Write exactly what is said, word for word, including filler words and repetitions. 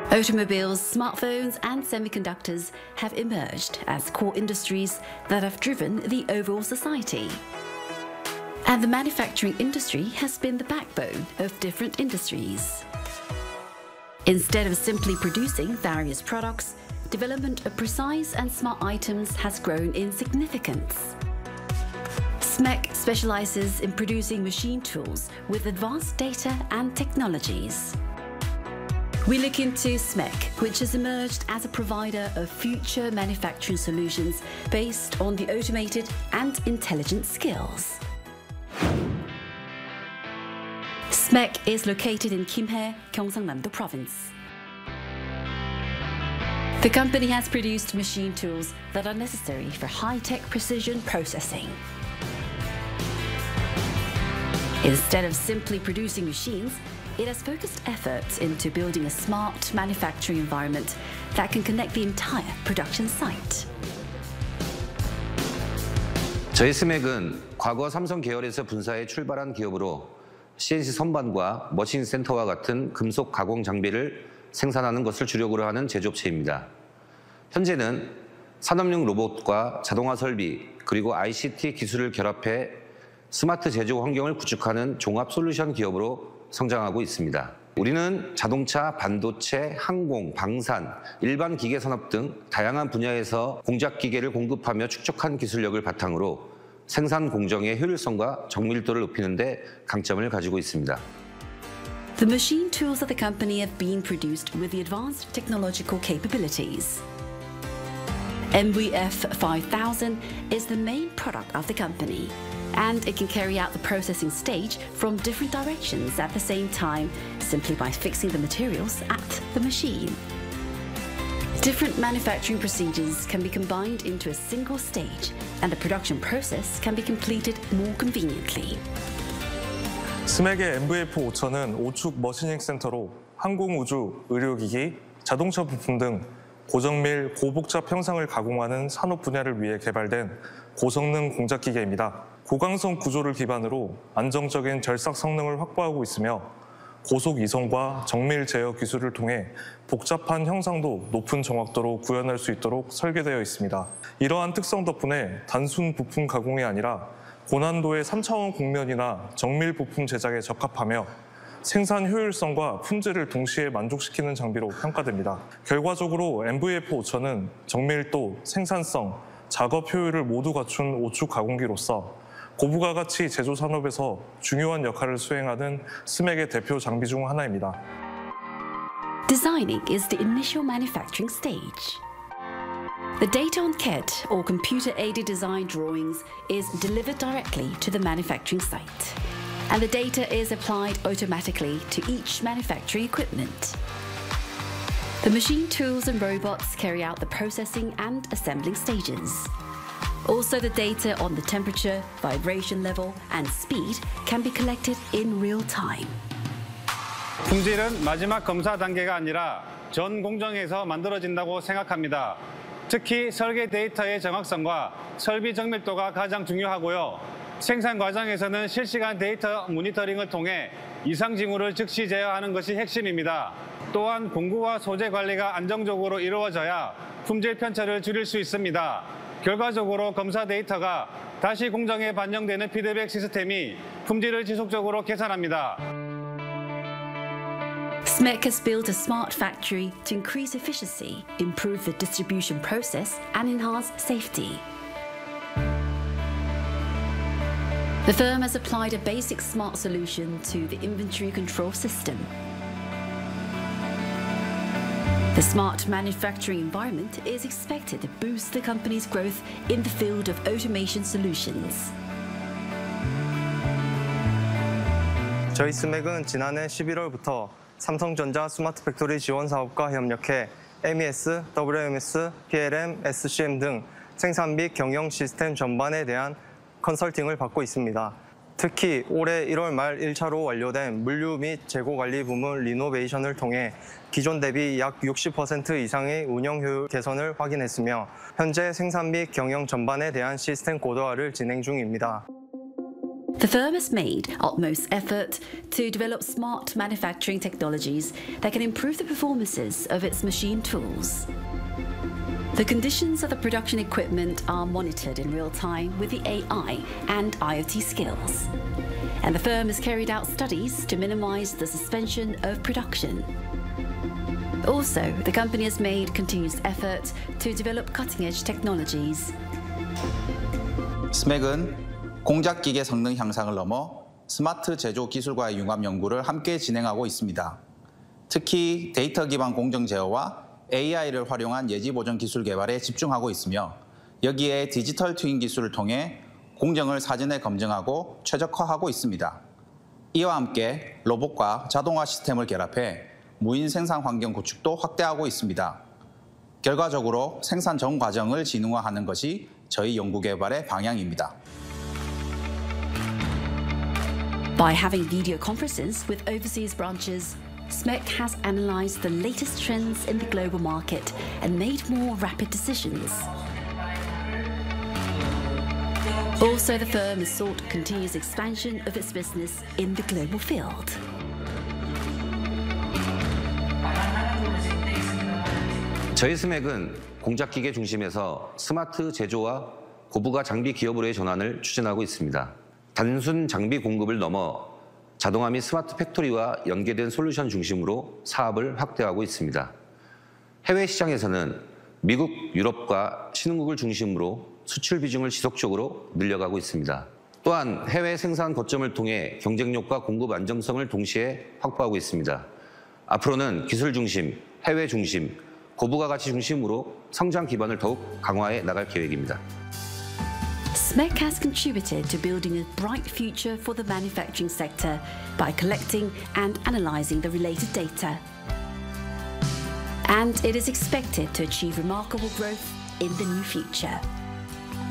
Automobiles, smartphones, and semiconductors have emerged as core industries that have driven the overall society. And the manufacturing industry has been the backbone of different industries. Instead of simply producing various products, development of precise and smart items has grown in significance. S M E C specializes in producing machine tools with advanced data and technologies. We look into S M E C, which has emerged as a provider of future manufacturing solutions based on the automated and intelligent skills. S M E C is located in Kimhae, Gyeongsangnam-do Province. The company has produced machine tools that are necessary for high-tech precision processing. Instead of simply producing machines, it has focused efforts into building a smart manufacturing environment that can connect the entire production site. 저희 S M E C은 과거 삼성 계열에서 분사해 출발한 기업으로 씨엔씨 선반과 머신 센터와 같은 금속 가공 장비를 생산하는 것을 주력으로 하는 제조업체입니다. 현재는 산업용 로봇과 자동화 설비 그리고 아이씨티 기술을 결합해 스마트 제조 환경을 구축하는 종합 솔루션 기업으로 성장하고 있습니다. 우리는 자동차, 반도체, 항공, 방산, 일반 기계 산업 등 다양한 분야에서 공작 기계를 공급하며 축적한 기술력을 바탕으로 생산 공정의 효율성과 정밀도를 높이는 데 강점을 가지고 있습니다. The machine tools of the company have been produced with the advanced technological capabilities. M V F five thousand is the main product of the company, and it can carry out the processing stage from different directions at the same time simply by fixing the materials at the machine. Different manufacturing procedures can be combined into a single stage, and the production process can be completed more conveniently. S M E C의 M V F 오천은 오축 머시닝 센터로 항공, 우주, 의료기기, 자동차 부품 등 고정밀, 고복잡 형상을 가공하는 산업 분야를 위해 개발된 고성능 공작 기계입니다. 고강성 구조를 기반으로 안정적인 절삭 성능을 확보하고 있으며 고속 이송과 정밀 제어 기술을 통해 복잡한 형상도 높은 정확도로 구현할 수 있도록 설계되어 있습니다. 이러한 특성 덕분에 단순 부품 가공이 아니라 고난도의 삼 차원 곡면이나 정밀 부품 제작에 적합하며 생산 효율성과 품질을 동시에 만족시키는 장비로 평가됩니다. 결과적으로 M V F 오천은 정밀도, 생산성, 작업 효율을 모두 갖춘 오축 가공기로서 고부가 가치 제조 산업에서 중요한 역할을 수행하는 S M E C의 대표 장비 중 하나입니다. Designing is the initial manufacturing stage. The data on C A D, or computer-aided design drawings, is delivered directly to the manufacturing site, and the data is applied automatically to each manufacturing equipment. The machine tools and robots carry out the processing and assembling stages. Also, the data on the temperature, vibration level, and speed can be collected in real time. 품질은 마지막 검사 단계가 아니라 전 공정에서 만들어진다고 생각합니다. 특히 설계 데이터의 정확성과 설비 정밀도가 가장 중요하고요. 생산 과정에서는 실시간 데이터 모니터링을 통해 이상 징후를 즉시 제어하는 것이 핵심입니다. 또한 공구와 소재 관리가 안정적으로 이루어져야 품질 편차를 줄일 수 있습니다. 결과적으로 검사 데이터가 다시 공정에 반영되는 피드백 시스템이 품질을 지속적으로 개선합니다. S M E C has built a smart factory to increase efficiency, improve the distribution process, and enhance safety. The firm has applied a basic smart solution to the inventory control system. The smart manufacturing environment is expected to boost the company's growth in the field of automation solutions. 저희 S M E C은 지난해 십일월부터 삼성전자 스마트 팩토리 지원 사업과 협력해 M E S, W M S, P L M, S C M 등 생산 및 경영 시스템 전반에 대한 컨설팅을 받고 있습니다. 특히 올해 일월 말 일 차로 완료된 물류 및 재고 관리 부문 리노베이션을 통해 기존 대비 약 육십 퍼센트 이상의 운영 효율 개선을 확인했으며 현재 생산 및 경영 전반에 대한 시스템 고도화를 진행 중입니다. The firm has made utmost effort to develop smart manufacturing technologies that can improve the performances of its machine tools. The conditions of the production equipment are monitored in real time with the A I and I O T skills. And the firm has carried out studies to minimize the suspension of production. Also, the company has made continuous effort to develop cutting-edge technologies. 스맥은 공작 기계 성능 향상을 넘어 스마트 제조 기술과의 융합 연구를 함께 진행하고 있습니다. 특히 데이터 기반 공정 제어와 에이아이를 활용한 예지 보정 기술 개발에 집중하고 있으며 여기에 디지털 트윈 기술을 통해 공정을 사전에 검증하고 최적화하고 있습니다. 이와 함께 로봇과 자동화 시스템을 결합해 무인 생산 환경 구축도 확대하고 있습니다. 결과적으로 생산 전 과정을 지능화하는 것이 저희 연구 개발의 방향입니다. By having video conferences with overseas branches, SMEC has analyzed the latest trends in the global market and made more rapid decisions. Also, the firm has sought continuous expansion of its business in the global field. 저희 스맥은 공작기계 중심에서 스마트 제조와 고부가 장비 기업으로의 전환을 추진하고 있습니다. 단순 장비 공급을 넘어 자동화 및 스마트 팩토리와 연계된 솔루션 중심으로 사업을 확대하고 있습니다. 해외 시장에서는 미국, 유럽과 신흥국을 중심으로 수출 비중을 지속적으로 늘려가고 있습니다. 또한 해외 생산 거점을 통해 경쟁력과 공급 안정성을 동시에 확보하고 있습니다. 앞으로는 기술 중심, 해외 중심, 고부가 가치 중심으로 성장 기반을 더욱 강화해 나갈 계획입니다. SMEC has contributed to building a bright future for the manufacturing sector by collecting and analysing the related data. And it is expected to achieve remarkable growth in the new future.